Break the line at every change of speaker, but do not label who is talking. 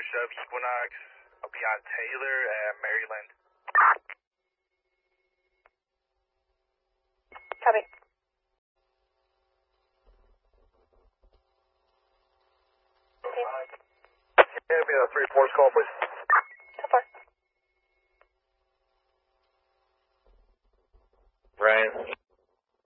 Chevy Equinox. I'll be on Taylor and Maryland.
Copy.
Give me a 3-4 call, please.